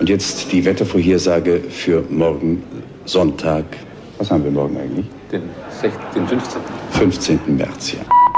Und jetzt die Wettervorhersage für morgen Sonntag. Was haben wir morgen eigentlich? Den 15. 15. März, ja.